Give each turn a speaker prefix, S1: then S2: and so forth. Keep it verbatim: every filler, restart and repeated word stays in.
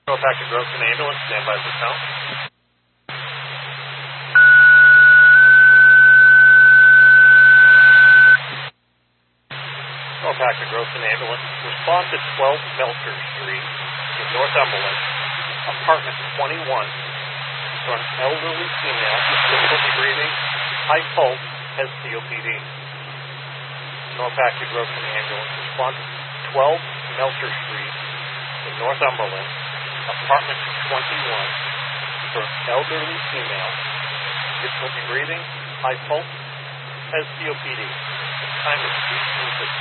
S1: Package Grove to an ambulance, stand by for count. Package Grove to an ambulance. Respond to twelve Melcher Street in Northumberland, apartment twenty-one, for an elderly female with difficulty breathing, high pulse, has C O P D. Package Grove to an ambulance. Respond to twelve Melcher Street in Northumberland, apartment twenty-one, for an elderly female, difficulty breathing, high pulse, has C O P D. The time is